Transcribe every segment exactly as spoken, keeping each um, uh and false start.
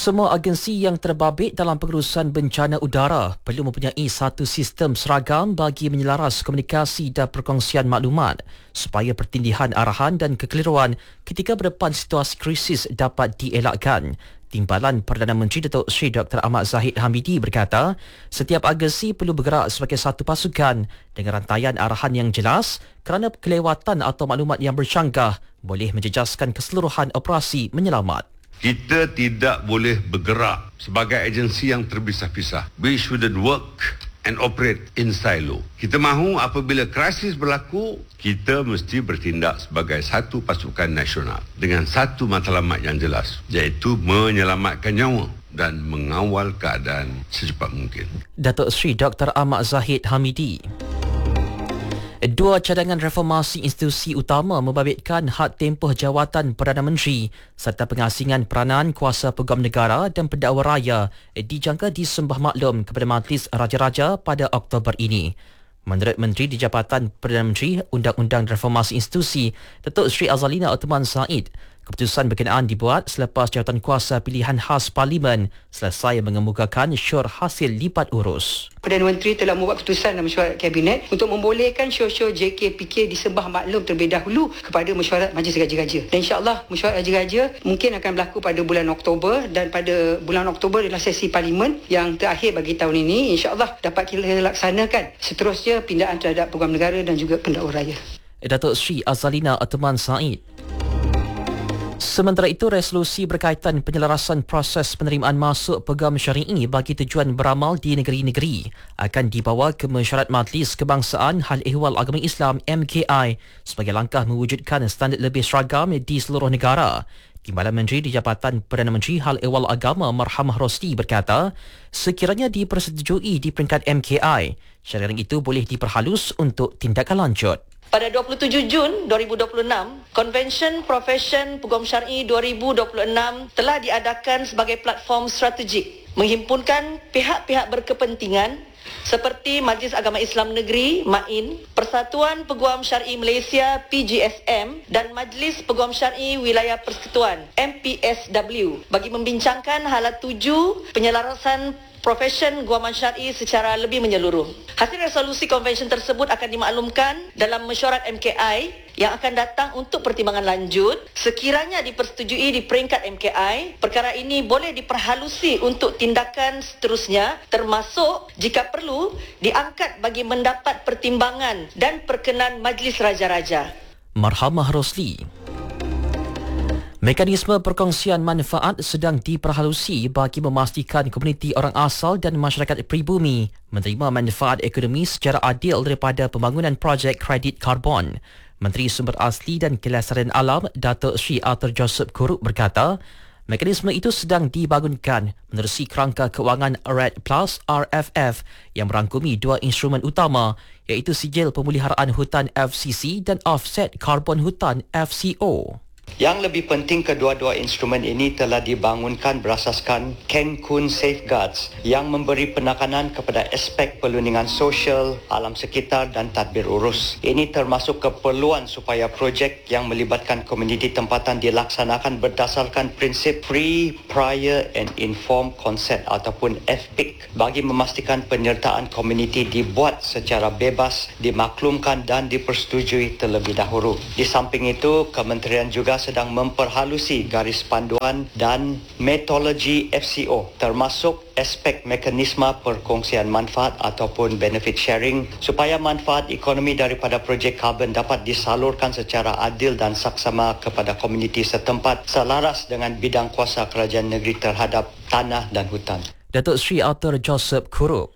Semua agensi yang terbabit dalam pengurusan bencana udara perlu mempunyai satu sistem seragam bagi menyelaras komunikasi dan perkongsian maklumat supaya pertindihan arahan dan kekeliruan ketika berdepan situasi krisis dapat dielakkan. Timbalan Perdana Menteri Datuk Seri Doktor Ahmad Zahid Hamidi berkata, setiap agensi perlu bergerak sebagai satu pasukan dengan rantaian arahan yang jelas kerana kelewatan atau maklumat yang bercanggah boleh menjejaskan keseluruhan operasi menyelamat. Kita tidak boleh bergerak sebagai agensi yang terpisah-pisah. We shouldn't work and operate in silo. Kita mahu apabila krisis berlaku, kita mesti bertindak sebagai satu pasukan nasional dengan satu matlamat yang jelas, iaitu menyelamatkan nyawa dan mengawal keadaan secepat mungkin. Datuk Seri Doktor Ahmad Zahid Hamidi. Dua cadangan reformasi institusi utama membabitkan had tempoh jawatan Perdana Menteri serta pengasingan peranan kuasa peguam negara dan pendakwa raya dijangka disembah maklum kepada Majlis Raja-Raja pada Oktober ini. Menurut Menteri di Jabatan Perdana Menteri Undang-Undang Reformasi Institusi, Datuk Seri Azalina Othman Said, keputusan berkenaan dibuat selepas jawatan kuasa pilihan khas Parlimen selesai mengemukakan syur hasil lipat urus. Perdana Menteri telah membuat keputusan dalam mesyuarat Kabinet untuk membolehkan syur-syur J K P K disembah maklum terlebih dahulu kepada mesyuarat Majlis Raja-Raja. Dan insya-Allah mesyuarat Raja-Raja mungkin akan berlaku pada bulan Oktober, dan pada bulan Oktober adalah sesi Parlimen yang terakhir bagi tahun ini. Insya-Allah dapat kita laksanakan seterusnya pindaan terhadap peguam negara dan juga pendakwa raya. Datuk Seri Azalina Othman Said. Sementara itu, resolusi berkaitan penyelarasan proses penerimaan masuk peguam syari'i bagi tujuan beramal di negeri-negeri akan dibawa ke mesyuarat Majlis Kebangsaan Hal Ehwal Agama Islam M K I sebagai langkah mewujudkan standard lebih seragam di seluruh negara. Timbalan Menteri di Jabatan Perdana Menteri Hal Ehwal Agama Marhamah Rosli berkata, sekiranya dipersetujui di peringkat M K I, syariat itu boleh diperhalus untuk tindakan lanjut. Pada dua puluh tujuh Jun dua ribu dua puluh enam, Convention Profession Peguam Syar'i dua ribu dua puluh enam telah diadakan sebagai platform strategik menghimpunkan pihak-pihak berkepentingan seperti Majlis Agama Islam Negeri M A I N, Persatuan Peguam Syar'i Malaysia P G S M dan Majlis Peguam Syar'i Wilayah Persekutuan M P S W bagi membincangkan hala tuju penyelarasan profesion guaman syar'i secara lebih menyeluruh. Hasil resolusi konvensyen tersebut akan dimaklumkan dalam mesyuarat M K I yang akan datang untuk pertimbangan lanjut. Sekiranya dipersetujui di peringkat M K I, perkara ini boleh diperhalusi untuk tindakan seterusnya, termasuk jika perlu diangkat bagi mendapat pertimbangan dan perkenan Majlis Raja-Raja. Marhamah Rosli. Mekanisme perkongsian manfaat sedang diperhalusi bagi memastikan komuniti orang asal dan masyarakat pribumi menerima manfaat ekonomi secara adil daripada pembangunan projek kredit karbon. Menteri Sumber Asli dan Kelestarian Alam Datuk Seri Arthur Joseph Kurup berkata, mekanisme itu sedang dibangunkan menerusi kerangka kewangan R E D Plus R F F yang merangkumi dua instrumen utama, iaitu Sijil Pemeliharaan Hutan F C C dan Offset Karbon Hutan F C O. Yang lebih penting, kedua-dua instrumen ini telah dibangunkan berasaskan Cancun Safeguards yang memberi penekanan kepada aspek perlindungan sosial, alam sekitar dan tadbir urus. Ini termasuk keperluan supaya projek yang melibatkan komuniti tempatan dilaksanakan berdasarkan prinsip Free, Prior and Informed Consent ataupun F P I C bagi memastikan penyertaan komuniti dibuat secara bebas, dimaklumkan dan dipersetujui terlebih dahulu. Di samping itu, Kementerian juga sedang memperhalusi garis panduan dan metodologi F C O termasuk aspek mekanisme perkongsian manfaat ataupun benefit sharing supaya manfaat ekonomi daripada projek karbon dapat disalurkan secara adil dan saksama kepada komuniti setempat selaras dengan bidang kuasa kerajaan negeri terhadap tanah dan hutan. Datuk Seri Arthur Joseph Kurup.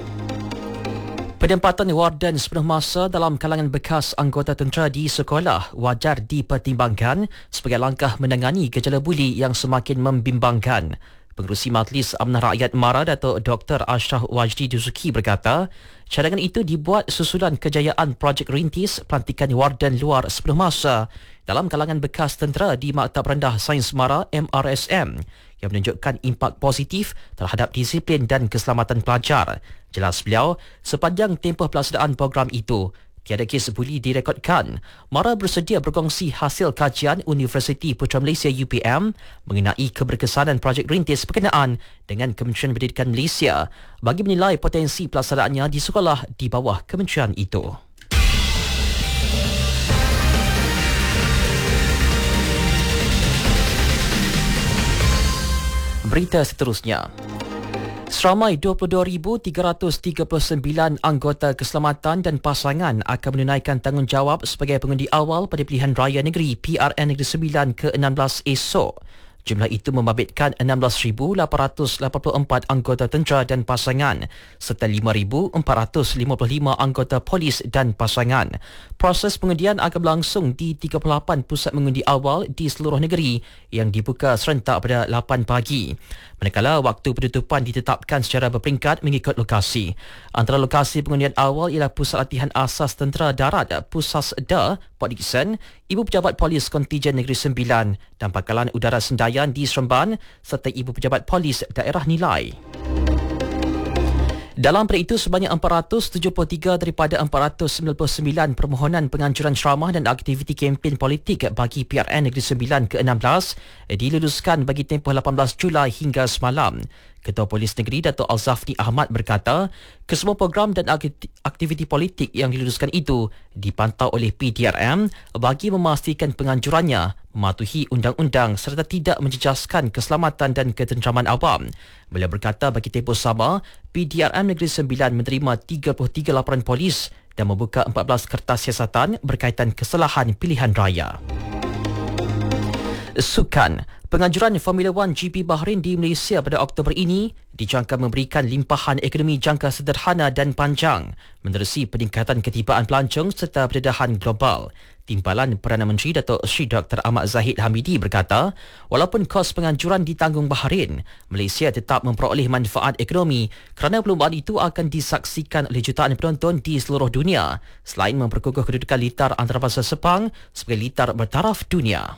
Penempatan warden sepenuh masa dalam kalangan bekas anggota tentera di sekolah wajar dipertimbangkan sebagai langkah menangani gejala buli yang semakin membimbangkan. Pengerusi Majlis Amanah Rakyat MARA Datuk Doktor Ashraf Wajdi Duzuki berkata, cadangan itu dibuat susulan kejayaan projek rintis pelantikan warden luar sepenuh masa dalam kalangan bekas tentera di Maktab Rendah Sains MARA M R S M yang menunjukkan impak positif terhadap disiplin dan keselamatan pelajar. Jelas beliau, sepanjang tempoh pelaksanaan program itu, tiada kes buli direkodkan. Mara bersedia berkongsi hasil kajian Universiti Putra Malaysia U P M mengenai keberkesanan projek rintis berkenaan dengan Kementerian Pendidikan Malaysia bagi menilai potensi pelaksanaannya di sekolah di bawah kementerian itu. Berita seterusnya. Seramai dua puluh dua ribu tiga ratus tiga puluh sembilan anggota keselamatan dan pasangan akan menunaikan tanggungjawab sebagai pengundi awal pada pilihan raya negeri P R N Negeri Sembilan ke enam belas esok. Jumlah itu membabitkan enam belas ribu lapan ratus lapan puluh empat anggota tentera dan pasangan serta lima ribu empat ratus lima puluh lima anggota polis dan pasangan. Proses pengundian akan berlangsung di tiga puluh lapan pusat mengundi awal di seluruh negeri yang dibuka serentak pada lapan pagi. Manakala waktu penutupan ditetapkan secara berperingkat mengikut lokasi. Antara lokasi pengundian awal ialah Pusat Latihan Asas Tentera Darat Pusasda, Port Dickson, Ibu Pejabat Polis Kontijen Negeri Sembilan dan Pangkalan Udara Sendayan di Seremban serta Ibu Pejabat Polis Daerah Nilai. Dalam pada itu, sebanyak empat ratus tujuh puluh tiga daripada empat ratus sembilan puluh sembilan permohonan penganjuran ceramah dan aktiviti kempen politik bagi P R N Negeri Sembilan ke enam belas diluluskan bagi tempoh lapan belas Julai hingga semalam. Ketua Polis Negeri Dato' Alzafni Ahmad berkata, kesemua program dan aktiviti politik yang diluluskan itu dipantau oleh P D R M bagi memastikan penganjurannya mematuhi undang-undang serta tidak menjejaskan keselamatan dan ketenteraman awam. Beliau berkata bagi tempoh sama, P D R M Negeri Sembilan menerima tiga puluh tiga laporan polis dan membuka empat belas kertas siasatan berkaitan kesalahan pilihan raya. Sukan. Penganjuran Formula One G P Bahrain di Malaysia pada Oktober ini dijangka memberikan limpahan ekonomi jangka sederhana dan panjang menerusi peningkatan ketibaan pelancong serta pendedahan global. Timbalan Perdana Menteri Datuk Seri Doktor Ahmad Zahid Hamidi berkata, walaupun kos penganjuran ditanggung Bahrain, Malaysia tetap memperoleh manfaat ekonomi kerana perlumbaan itu akan disaksikan oleh jutaan penonton di seluruh dunia selain memperkukuh kedudukan litar antarabangsa Sepang sebagai litar bertaraf dunia.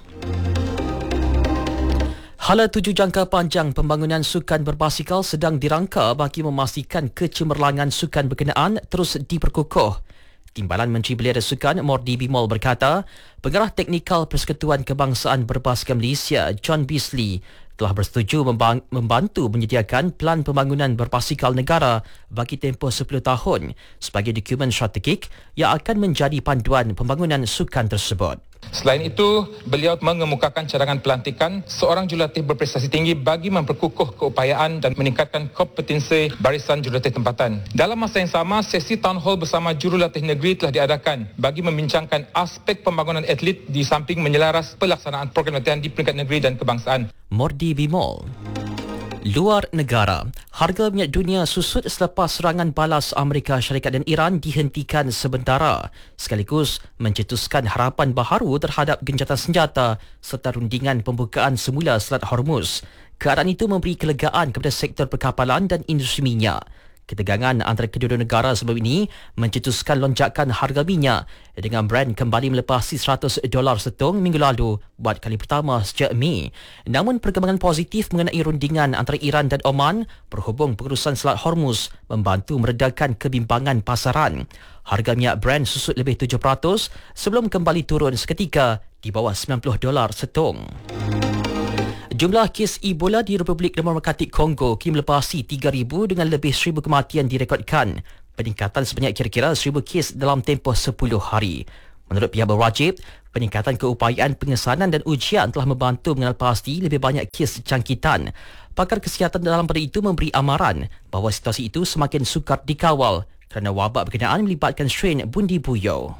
Hala tuju jangka panjang pembangunan sukan berbasikal sedang dirangka bagi memastikan kecemerlangan sukan berkenaan terus diperkukuh. Timbalan Menteri Belia dan Sukan Mordi Bimol berkata, Pengarah Teknikal Persekutuan Kebangsaan Berbasikal Malaysia John Beasley telah bersetuju membang- membantu menyediakan Pelan Pembangunan Berbasikal Negara bagi tempoh sepuluh tahun sebagai dokumen strategik yang akan menjadi panduan pembangunan sukan tersebut. Selain itu, beliau mengemukakan cadangan pelantikan seorang jurulatih berprestasi tinggi bagi memperkukuh keupayaan dan meningkatkan kompetensi barisan jurulatih tempatan. Dalam masa yang sama, sesi town hall bersama jurulatih negeri telah diadakan bagi membincangkan aspek pembangunan atlet di samping menyelaras pelaksanaan program latihan di peringkat negeri dan kebangsaan. Mordi Bimol. Luar negara, harga minyak dunia susut selepas serangan balas Amerika Syarikat dan Iran dihentikan sementara, sekaligus mencetuskan harapan baharu terhadap gencatan senjata serta rundingan pembukaan semula Selat Hormuz. Keadaan itu memberi kelegaan kepada sektor perkapalan dan industri minyak. Ketegangan antara kedua-dua negara sebelum ini mencetuskan lonjakan harga minyak dengan Brent kembali melepasi seratus dolar setung minggu lalu buat kali pertama sejak Mei. Namun perkembangan positif mengenai rundingan antara Iran dan Oman berhubung pengurusan Selat Hormuz membantu meredakan kebimbangan pasaran. Harga minyak Brent susut lebih tujuh peratus sebelum kembali turun seketika di bawah sembilan puluh dolar setung. Jumlah kes Ebola di Republik Demokratik Kongo kini melepasi tiga ribu dengan lebih seribu kematian direkodkan. Peningkatan sebanyak kira-kira seribu kes dalam tempoh sepuluh hari. Menurut pihak berwajib, peningkatan keupayaan pengesanan dan ujian telah membantu mengenal pasti lebih banyak kes jangkitan. Pakar kesihatan dalam pada itu memberi amaran bahawa situasi itu semakin sukar dikawal kerana wabak berkenaan melibatkan strain bundi buyau.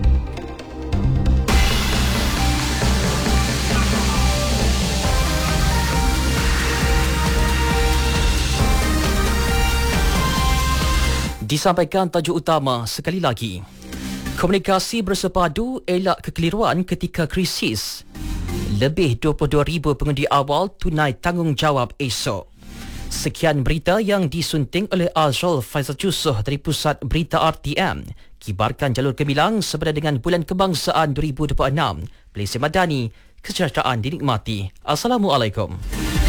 Disampaikan tajuk utama sekali lagi. Komunikasi bersepadu elak kekeliruan ketika krisis. Lebih dua puluh dua ribu pengundi awal tunai tanggungjawab esok. Sekian berita yang disunting oleh Azrul Faizal Yusof dari Pusat Berita R T M. Kibarkan jalur gemilang sepada dengan Bulan Kebangsaan dua ribu dua puluh enam. Malaysia Madani, kesejahteraan dinikmati. Assalamualaikum.